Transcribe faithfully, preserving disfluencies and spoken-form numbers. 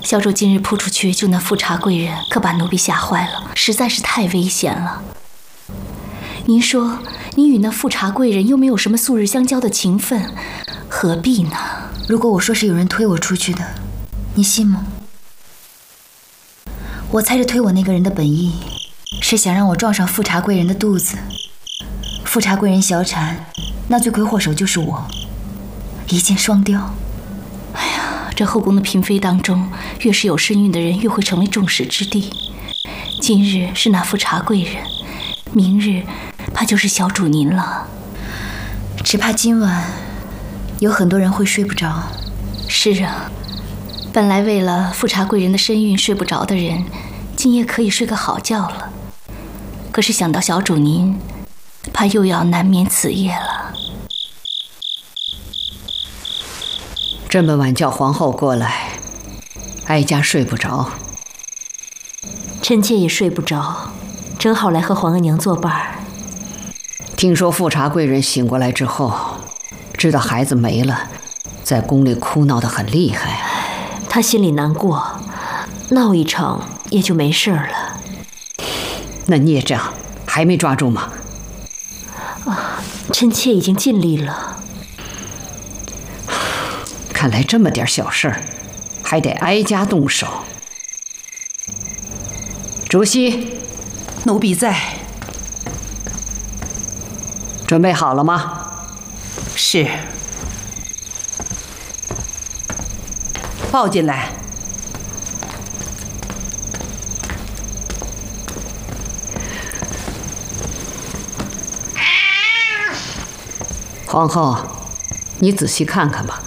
小主今日扑出去救那富察贵人，可把奴婢吓坏了，实在是太危险了。您说，你与那富察贵人又没有什么素日相交的情分，何必呢？ 如果我说是有人推我出去的，你信吗？我猜着推我那个人的本意，是想让我撞上富察贵人的肚子。富察贵人小产，那罪魁祸首就是我，一箭双雕。 哎呀，这后宫的嫔妃当中，越是有身孕的人，越会成为众矢之的。今日是那富察贵人，明日怕就是小主您了。 只怕今晚有很多人会睡不着。 是啊，本来为了富察贵人的身孕睡不着的人，今夜可以睡个好觉了。可是想到小主您，怕又要难眠此夜了。 这么晚叫皇后过来，哀家睡不着。 臣妾也睡不着，正好来和皇额娘作伴儿。 听说富察贵人醒过来之后，知道孩子没了，在宫里哭闹得很厉害。 她心里难过，闹一场也就没事了。 那孽障还没抓住吗？ 啊，臣妾已经尽力了。 看来这么点小事儿，还得哀家动手。竹溪， 奴婢在。 准备好了吗？ 是。抱进来。 皇后，你仔细看看吧。